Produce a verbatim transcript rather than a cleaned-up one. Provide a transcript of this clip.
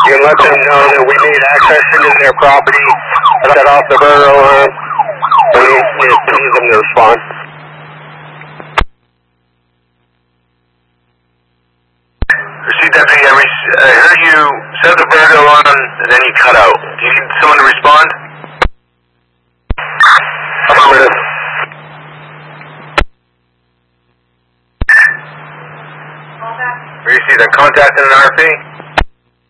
You can let them know that we need access into their property, set off the burglar alarm. We need, we need them to respond. Receive deputy, I, re I heard you set the burglar alarm and then you cut out. Do you need someone to respond? Affirmative. Receive a contact and an R P?